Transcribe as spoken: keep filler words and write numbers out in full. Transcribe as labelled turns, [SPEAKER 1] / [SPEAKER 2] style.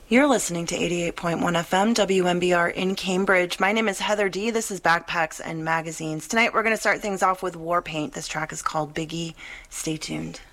[SPEAKER 1] You're listening to eighty-eight point one F M W M B R in Cambridge. My name is Heather D. This is Backpacks and Magazines. Tonight we're going to start things off with Warpaint. This track is called Biggie. Stay tuned.